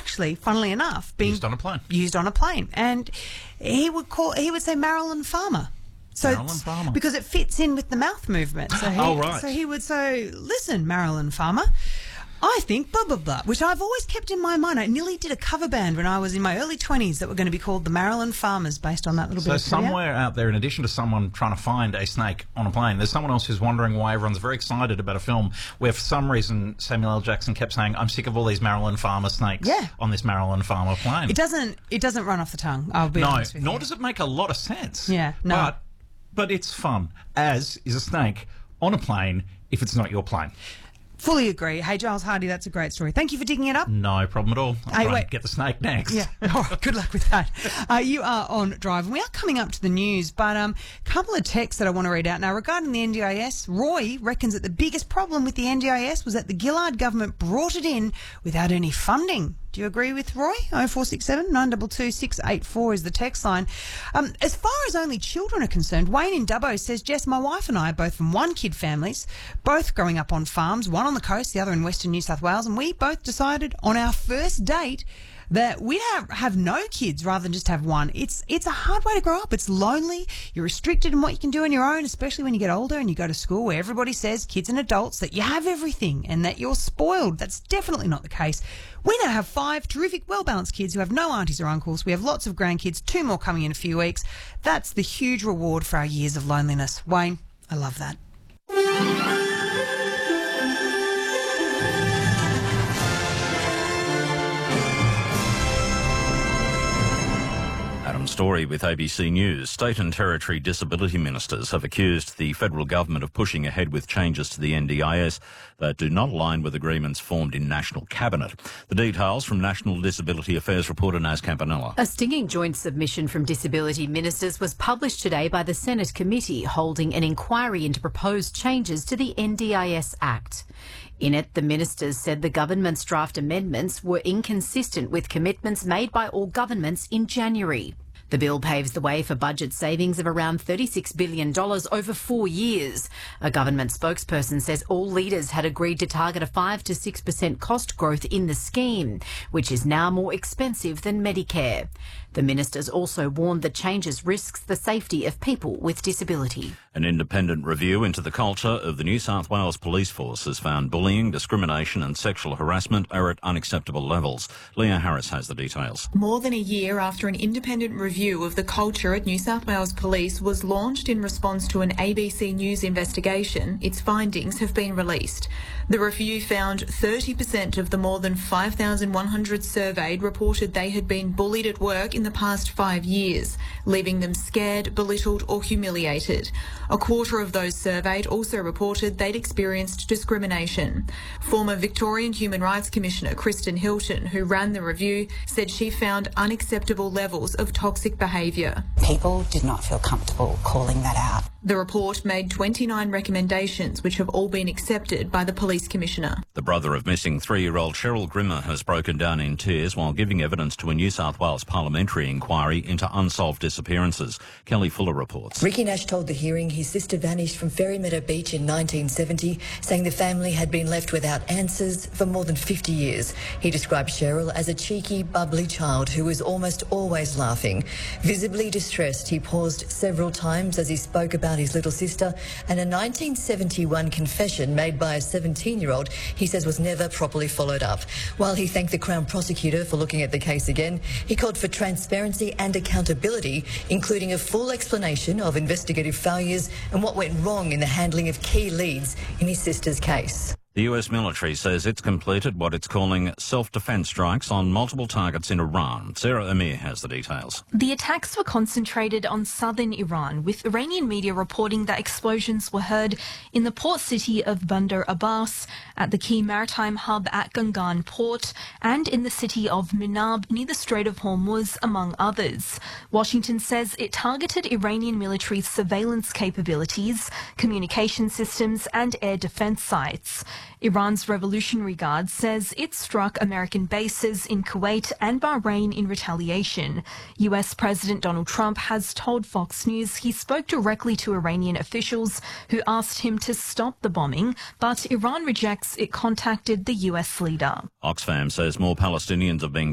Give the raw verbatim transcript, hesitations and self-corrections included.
actually, funnily enough, being Used on a plane. Used on a plane, and he would call he would say Marilyn Farmer. So Marilyn Farmer. because it fits in with the mouth movement. So he, Oh, right. So he would say, "Listen, Marilyn Farmer, I think blah, blah, blah," which I've always kept in my mind. I nearly did a cover band when I was in my early twenties that were going to be called the Marilyn Farmers, based on that little So bit of trivia. somewhere out there, in addition to someone trying to find a snake on a plane, there's someone else who's wondering why everyone's very excited about a film where, for some reason, Samuel L. Jackson kept saying, "I'm sick of all these Marilyn Farmer snakes Yeah. on this Marilyn Farmer plane." It doesn't. It doesn't run off the tongue. I'll be No, honest with nor you. does it make a lot of sense. Yeah, no. But, but it's fun, as is a snake on a plane if it's not your plane. Fully agree. Hey, Giles Hardy, that's a great story. Thank you for digging it up. No problem at all. I'll Hey, try wait. and get the snake next. Yeah. All right. Good luck with that. Uh, you are on Drive, and we are coming up to the news, but a um, couple of texts that I want to read out. Now, regarding the N D I S, Roy reckons that the biggest problem with the N D I S was that the Gillard government brought it in without any funding. Do you agree with Roy? oh four six seven, nine two two, six eight four is the text line. Um, as far as only children are concerned, Wayne in Dubbo says, "Jess, my wife and I are both from one-kid families, both growing up on farms, one on the coast, the other in Western New South Wales, and we both decided on our first date that we'd have, have no kids rather than just have one. It's it's a hard way to grow up. It's lonely. You're restricted in what you can do on your own, especially when you get older and you go to school where everybody says, kids and adults, that you have everything and that you're spoiled. That's definitely not the case. We now have five terrific, well-balanced kids who have no aunties or uncles. We have lots of grandkids, two more coming in a few weeks. That's the huge reward for our years of loneliness." Wayne, I love that. Adam Story with A B C News. State and Territory disability ministers have accused the federal government of pushing ahead with changes to the N D I S that do not align with agreements formed in National Cabinet. The details from National Disability Affairs reporter Naz Campanella. A stinging joint submission from disability ministers was published today by the Senate committee holding an inquiry into proposed changes to the N D I S Act. In it, the ministers said the government's draft amendments were inconsistent with commitments made by all governments in January. The bill paves the way for budget savings of around thirty-six billion dollars over four years. A government spokesperson says all leaders had agreed to target a five to six percent cost growth in the scheme, which is now more expensive than Medicare. The ministers also warned that changes risks the safety of people with disability. An independent review into the culture of the New South Wales Police Force has found bullying, discrimination and sexual harassment are at unacceptable levels. Leah Harris has the details. More than a year after an independent review of the culture at New South Wales Police was launched in response to an A B C News investigation, its findings have been released. The review found thirty percent of the more than five thousand one hundred surveyed reported they had been bullied at work in the past five years, leaving them scared, belittled or humiliated. A quarter of those surveyed also reported they'd experienced discrimination. Former Victorian Human Rights Commissioner Kristen Hilton, who ran the review, said she found unacceptable levels of toxic behaviour. People did not feel comfortable calling that out. The report made twenty-nine recommendations, which have all been accepted by the Police Commissioner. The brother of missing three-year-old Cheryl Grimmer has broken down in tears while giving evidence to a New South Wales parliamentary inquiry into unsolved disappearances. Kelly Fuller reports. Ricky Nash told the hearing his sister vanished from Ferry Meadow Beach in nineteen seventy, saying the family had been left without answers for more than fifty years. He described Cheryl as a cheeky, bubbly child who was almost always laughing. Visibly distressed, he paused several times as he spoke about his little sister, and a nineteen seventy-one confession made by a seventeen-year-old he says was never properly followed up. While he thanked the Crown Prosecutor for looking at the case again, he called for transparency and accountability, including a full explanation of investigative failures and what went wrong in the handling of key leads in his sister's case. The U S military says it's completed what it's calling self-defense strikes on multiple targets in Iran. Sarah Amir has the details. The attacks were concentrated on southern Iran, with Iranian media reporting that explosions were heard in the port city of Bandar Abbas, at the key maritime hub at Gangan port, and in the city of Minab near the Strait of Hormuz, among others. Washington says it targeted Iranian military surveillance capabilities, communication systems and air defense sites. Iran's Revolutionary Guard says it struck American bases in Kuwait and Bahrain in retaliation. U S President Donald Trump has told Fox News he spoke directly to Iranian officials who asked him to stop the bombing, but Iran rejects it contacted the U S leader. Oxfam says more Palestinians have been